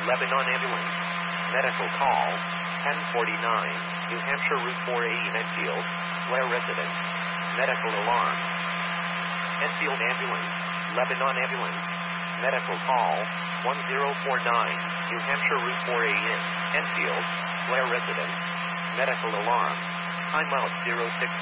Lebanon ambulance. Medical call, 1049, New Hampshire Route 480 Enfield, Blair residence. Medical alarm. Enfield ambulance, Lebanon ambulance. Medical call, 1049, New Hampshire Route 480 Enfield, Blair residence. Medical alarm. Timeout 06.